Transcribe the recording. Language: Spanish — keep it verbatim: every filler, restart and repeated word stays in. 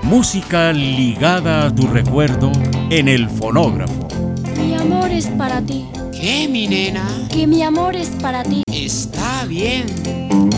Música ligada a tu recuerdo en el fonógrafo. Mi amor es para ti. ¿Qué, mi nena? Que mi amor es para ti. Está bien.